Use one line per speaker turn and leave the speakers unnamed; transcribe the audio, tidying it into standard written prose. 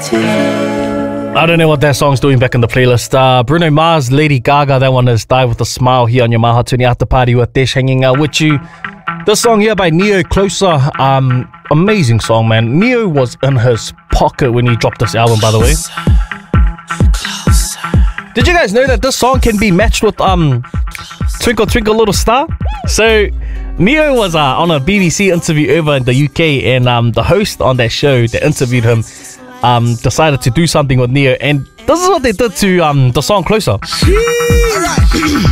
I don't know what that song's doing back in the playlist. Bruno Mars, Lady Gaga, that one is Die With A Smile here on your Maha Tuni After Party with Desh hanging out with you. This song here by Neo, Closer, amazing song, man. Neo was in his pocket when he dropped this album, by the way. Did you guys know that this song can be matched with Twinkle Twinkle Little Star? So Neo was on a BBC interview over in the UK, and the host on that show that interviewed him decided to do something with Neo, and this is what they did to the song Closer.